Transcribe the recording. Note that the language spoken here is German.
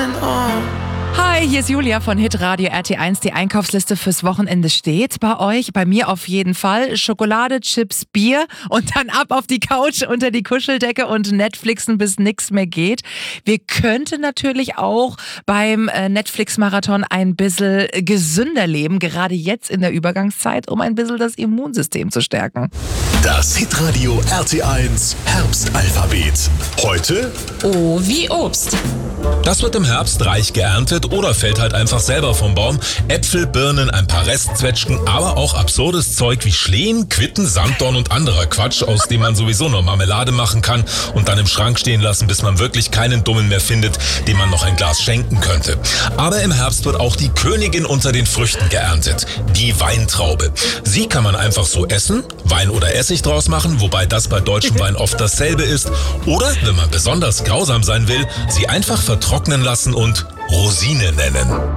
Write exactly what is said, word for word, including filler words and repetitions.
turning on. Hi, hier ist Julia von Hitradio R T eins. Die Einkaufsliste fürs Wochenende steht bei euch. Bei mir auf jeden Fall. Schokolade, Chips, Bier und dann ab auf die Couch unter die Kuscheldecke und Netflixen, bis nichts mehr geht. Wir könnten natürlich auch beim Netflix-Marathon ein bisschen gesünder leben, gerade jetzt in der Übergangszeit, um ein bisschen das Immunsystem zu stärken. Das Hitradio R T eins Herbstalphabet. Heute O wie Obst. Das wird im Herbst reich geerntet oder fällt halt einfach selber vom Baum. Äpfel, Birnen, ein paar Restzwetschgen, aber auch absurdes Zeug wie Schlehen, Quitten, Sanddorn und anderer Quatsch, aus dem man sowieso nur Marmelade machen kann und dann im Schrank stehen lassen, bis man wirklich keinen Dummen mehr findet, dem man noch ein Glas schenken könnte. Aber im Herbst wird auch die Königin unter den Früchten geerntet, die Weintraube. Sie kann man einfach so essen, Wein oder Essig draus machen, wobei das bei deutschem Wein oft dasselbe ist. Oder, wenn man besonders grausam sein will, sie einfach vertrocknen lassen und Rosine nennen.